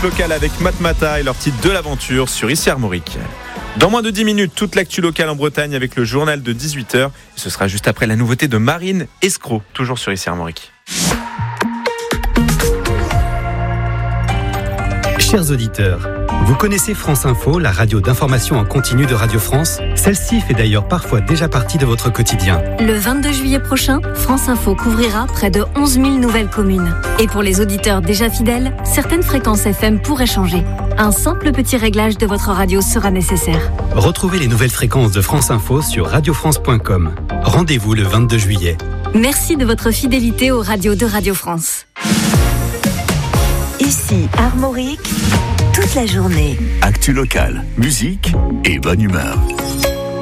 locale avec Matmata et leur titre de l'aventure sur Ici Armorique. Dans moins de 10 minutes, toute l'actu locale en Bretagne avec le journal de 18h. Ce sera juste après la nouveauté de Marine Escroc, toujours sur Ici Armorique. Chers auditeurs, vous connaissez France Info, la radio d'information en continu de Radio France? Celle-ci fait d'ailleurs parfois déjà partie de votre quotidien. Le 22 juillet prochain, France Info couvrira près de 11 000 nouvelles communes. Et pour les auditeurs déjà fidèles, certaines fréquences FM pourraient changer. Un simple petit réglage de votre radio sera nécessaire. Retrouvez les nouvelles fréquences de France Info sur radiofrance.com. Rendez-vous le 22 juillet. Merci de votre fidélité aux radios de Radio France. Ici Armorique, toute la journée. Actu locale, musique et bonne humeur.